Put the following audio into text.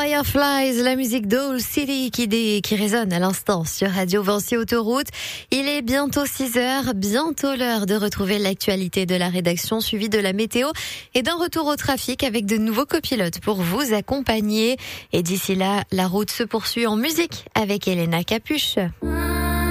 Fireflies, la musique d'Owl City qui résonne à l'instant sur Radio Vinci Autoroute. Il est bientôt 6h, bientôt l'heure de retrouver l'actualité de la rédaction suivie de la météo et d'un retour au trafic avec de nouveaux copilotes pour vous accompagner. Et d'ici là, la route se poursuit en musique avec Elena Capuche.